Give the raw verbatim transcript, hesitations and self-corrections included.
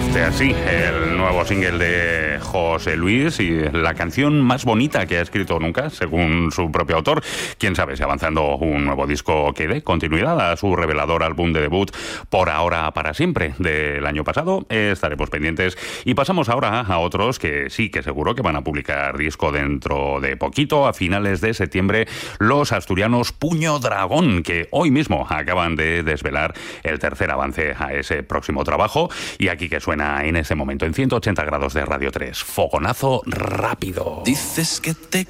Este así, el nuevo single de José Luis y la canción más bonita que ha escrito nunca, según su propio autor. Quién sabe si avanzando un nuevo disco que dé continuidad a su revelador álbum de debut Por ahora para siempre del año pasado. Estaremos pendientes y pasamos ahora a otros que sí que seguro que van a publicar disco dentro de poquito, a finales de septiembre, los asturianos Puño Dragón, que hoy mismo acaban de desvelar el tercer avance a ese próximo trabajo. Y aquí que suena en ese momento en ciento ochenta grados de Radio tres, Fogonazo Rápido. Dices que te